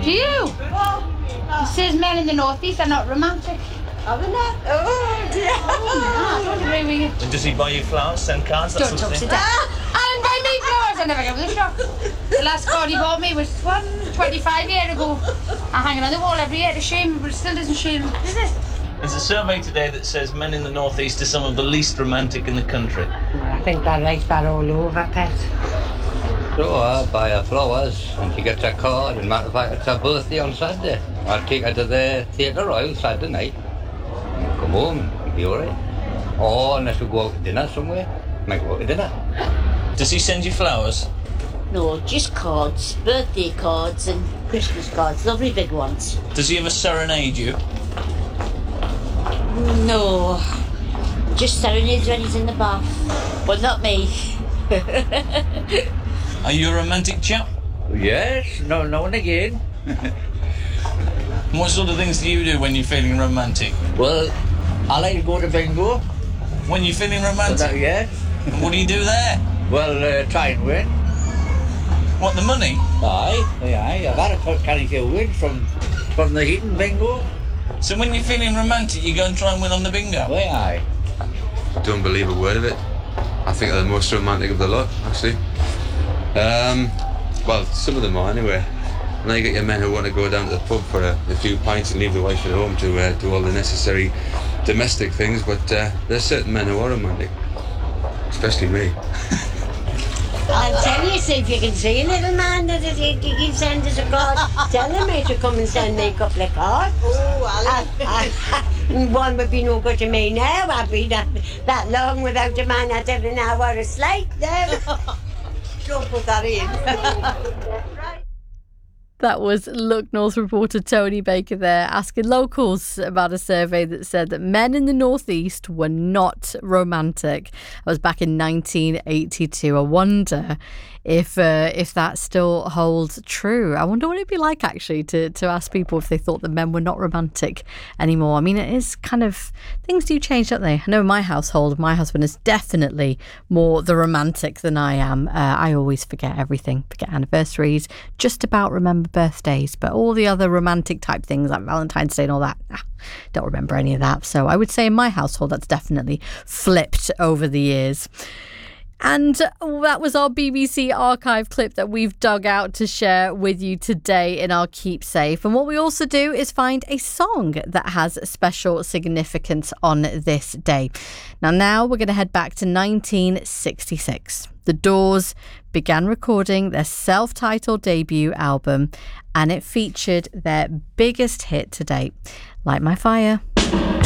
Do you? It says men in the northeast are not romantic. Are they not? Oh dear. I don't agree with you. And does he buy you flowers, send cards, that Don't sort talk of to thing? that. Alan buy me flowers. I never go to the shop. The last card he bought me was 25 years ago. I hang it on the wall every year to shame me, but it still doesn't shame me, does it? There's a survey today that says men in the northeast are some of the least romantic in the country. I think they're like that all over, Pet. So I buy her flowers and she gets a card, and matter of fact it's her birthday on Saturday. I take her to the Theatre Royal Saturday night. And come home and be alright. Or unless we go out to dinner somewhere, might go out to dinner. Does he send you flowers? No, just cards, birthday cards and Christmas cards, lovely big ones. Does he ever serenade you? No, just serenades when he's in the bath, but not me. Are you a romantic chap? Yes, now and again. And what sort of things do you do when you're feeling romantic? Well, I like to go to bingo. When you're feeling romantic? Yeah. And what do you do there? Well, try and win. What, the money? Aye. I've had a carry few wins from the Heaton bingo. So when you're feeling romantic, you go and try and win on the bingo? Aye. Don't believe a word of it. I think they're the most romantic of the lot, actually. Well, some of them are anyway. Now you get your men who want to go down to the pub for a few pints and leave the wife at home to do all the necessary domestic things, but there's certain men who are romantic. Especially me. I'll tell you, see if you can see a little man that he send us a card. Tell him to come and send me a couple of cards. One would be no good to me now. I'd be that long without a man. I don't know what it's like now. Don't put that in. That was Look North reporter Tony Baker there asking locals about a survey that said that men in the northeast were not romantic. That was back in 1982. I wonder if that still holds true. I wonder what it'd be like actually to ask people if they thought that men were not romantic anymore. I mean, it is kind of, things do change, don't they? I know in my household, my husband is definitely more the romantic than I am. I always forget everything, forget anniversaries, just about remember birthdays, but all the other romantic type things like Valentine's Day and all that, don't remember any of that. So I would say in my household that's definitely flipped over the years. And that was our BBC archive clip that we've dug out to share with you today in our Keep Safe. And what we also do is find a song that has special significance on this day. Now we're going to head back to 1966. The Doors began recording their self-titled debut album, and it featured their biggest hit to date, Light My Fire.